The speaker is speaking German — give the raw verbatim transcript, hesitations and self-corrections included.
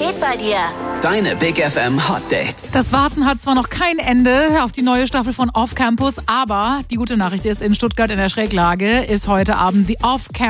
geht bei dir? Deine Big F M Hot Dates. Das Warten hat zwar noch kein Ende auf die neue Staffel von Off Campus, aber die gute Nachricht ist, in Stuttgart in der Schräglage ist heute Abend die Off Campus